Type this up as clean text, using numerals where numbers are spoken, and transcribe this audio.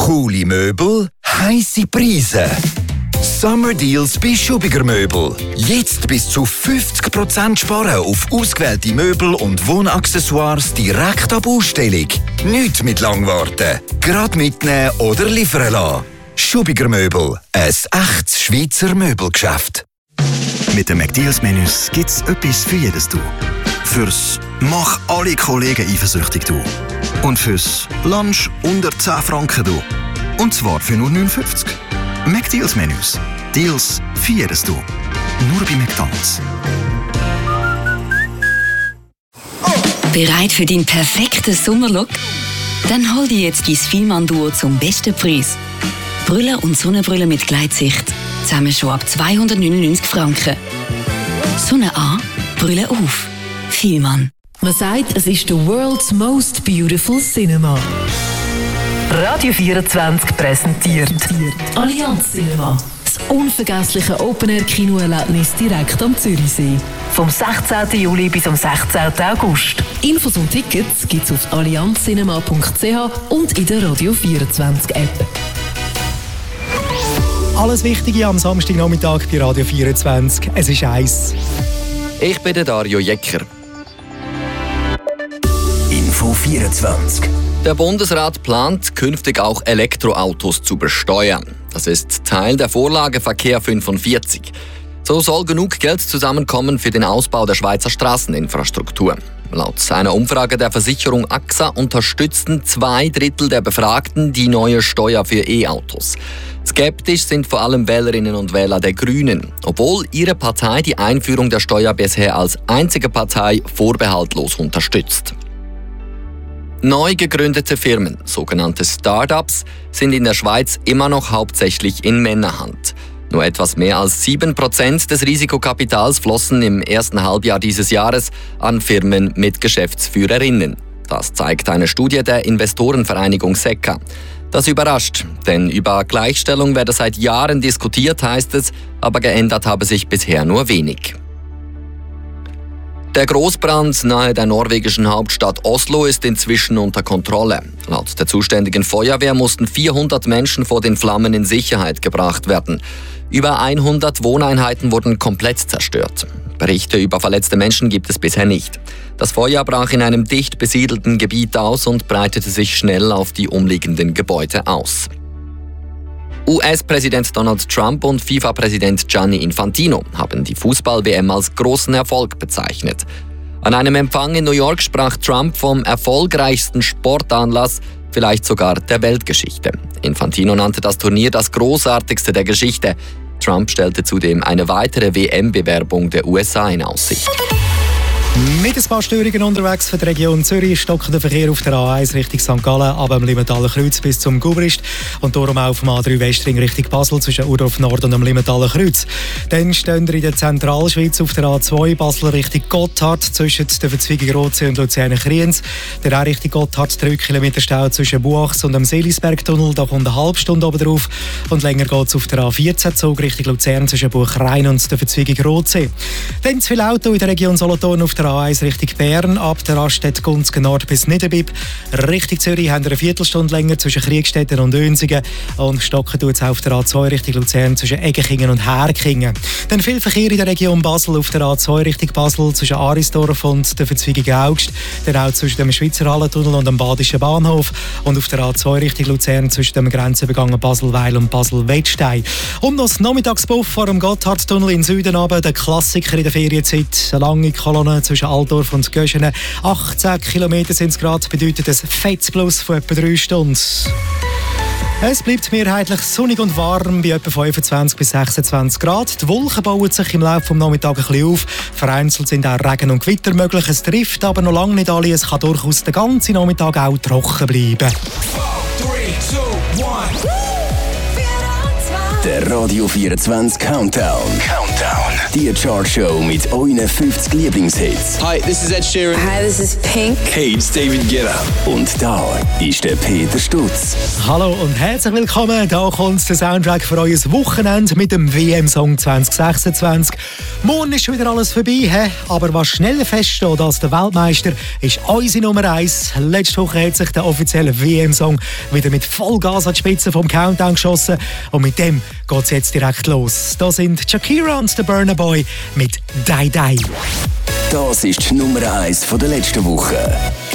Coole Möbel, heisse Preise. Summer Deals bei Schubiger Möbel. Jetzt bis zu 50% sparen auf ausgewählte Möbel und Wohnaccessoires direkt ab Ausstellung. Nicht mit Langwarten. Gerade mitnehmen oder liefern lassen. Schubiger Möbel. Ein echtes Schweizer Möbelgeschäft. Mit den McDeals-Menüs gibt's etwas für jedes Du. Fürs «Mach alle Kollegen eifersüchtig» Du. Und fürs «Lunch unter 10 Franken» Du. Und zwar für nur 59. McDeals-Menüs. Deals für jedes Du. Nur bei McDonald's. Bereit für deinen perfekten Sommerlook? Dann hol dir jetzt dein Fielmann-Duo zum besten Preis. Brille und Sonnenbrille mit Gleitsicht. Zusammen schon ab 299 Franken. Sonne an, Brille auf. Fielmann. Man sagt, es ist the world's most beautiful cinema. Radio 24 präsentiert Allianz Cinema. Das unvergessliche Open-Air-Kinoerlebnis direkt am Zürichsee. Vom 16. Juli bis am 16. August. Infos und Tickets gibt's auf allianzcinema.ch und in der Radio 24 App. Alles Wichtige am Samstagnachmittag bei Radio 24. Es ist 1. Ich bin der Dario Jecker. Info 24. Der Bundesrat plant, künftig auch Elektroautos zu besteuern. Das ist Teil der Vorlage Verkehr 45. So soll genug Geld zusammenkommen für den Ausbau der Schweizer Straßeninfrastruktur. Laut einer Umfrage der Versicherung AXA unterstützten 2/3 der Befragten die neue Steuer für E-Autos. Skeptisch sind vor allem Wählerinnen und Wähler der Grünen, obwohl ihre Partei die Einführung der Steuer bisher als einzige Partei vorbehaltlos unterstützt. Neu gegründete Firmen, sogenannte Start-ups, sind in der Schweiz immer noch hauptsächlich in Männerhand. Nur etwas mehr als 7% des Risikokapitals flossen im ersten Halbjahr dieses Jahres an Firmen mit Geschäftsführerinnen. Das zeigt eine Studie der Investorenvereinigung SECA. Das überrascht, denn über Gleichstellung werde seit Jahren diskutiert, heißt es, aber geändert habe sich bisher nur wenig. Der Großbrand nahe der norwegischen Hauptstadt Oslo ist inzwischen unter Kontrolle. Laut der zuständigen Feuerwehr mussten 400 Menschen vor den Flammen in Sicherheit gebracht werden. Über 100 Wohneinheiten wurden komplett zerstört. Berichte über verletzte Menschen gibt es bisher nicht. Das Feuer brach in einem dicht besiedelten Gebiet aus und breitete sich schnell auf die umliegenden Gebäude aus. US-Präsident Donald Trump und FIFA-Präsident Gianni Infantino haben die Fußball-WM als großen Erfolg bezeichnet. An einem Empfang in New York sprach Trump vom erfolgreichsten Sportanlass, vielleicht sogar der Weltgeschichte. Infantino nannte das Turnier das großartigste der Geschichte. Trump stellte zudem eine weitere WM-Bewerbung der USA in Aussicht. Mit ein paar Störungen unterwegs für die Region Zürich stockt der Verkehr auf der A1 Richtung St. Gallen, aber am Limmentaler Kreuz bis zum Gubrist und darum auch vom A3 Westring Richtung Basel zwischen Urdorf Nord und dem Limmentaler Kreuz. Dann stehen wir in der Zentralschweiz auf der A2 Basel Richtung Gotthard zwischen der Verzweigung Rotsee und Luzern-Kriens. Der auch Richtung Gotthard 3 Kilometer Stau zwischen Buachs und dem Seelisbergtunnel, da kommt eine halbe Stunde oben drauf. Und länger geht es auf der A14 Zug Richtung Luzern zwischen Buchrhein und der Verzweigung Rotsee. Dann zu viel Auto in der Region Solothurn auf der A1 Richtung Bern, ab der Raststätte Gunzgen Nord bis Niederbipp. Richtung Zürich haben wir eine Viertelstunde länger zwischen Kriegstetten und Önsingen. Und stocken tut es auf der A2 Richtung Luzern zwischen Eggekingen und Herkingen. Dann viel Verkehr in der Region Basel auf der A2 Richtung Basel zwischen Arisdorf und der Verzweigung Augst. Dann auch zwischen dem Schweizer Hallentunnel und dem Badischen Bahnhof. Und auf der A2 Richtung Luzern zwischen dem Grenzübergang Baselweil und Basel-Wettstein. Und noch das Nachmittagsbuff vor dem Gotthardtunnel in Süden runter. Der Klassiker in der Ferienzeit. Eine lange Kolonne zwischen Altdorf und Göschenen. 18 Kilometer sind es gerade, bedeutet ein fettes Plus von etwa 3 Stunden. Es bleibt mehrheitlich sonnig und warm bei etwa 25 bis 26 Grad. Die Wolken bauen sich im Laufe des Nachmittags ein bisschen auf. Vereinzelt sind auch Regen und Gewitter möglich. Es trifft aber noch lange nicht alle. Es kann durchaus den ganzen Nachmittag auch trocken bleiben. 4, 3, 2, 1. Der Radio 24 Countdown. Die Chartshow mit euren 50 Lieblingshits. Hi, this is Ed Sheeran. Hi, this is Pink. Hey, it's David Guetta. Und da ist der Peter Stutz. Hallo und herzlich willkommen. Da kommt der Soundtrack für euer Wochenende mit dem WM-Song 2026. Morgen ist schon wieder alles vorbei, aber was schneller feststeht als der Weltmeister, ist unsere Nummer 1. Letzte Woche hat sich der offizielle WM-Song wieder mit Vollgas an die Spitze vom Countdown geschossen. Und mit dem geht es jetzt direkt los. Da sind Shakira und der Burna Boy mit «Die Die». Das ist die Nummer 1 von der letzten Woche.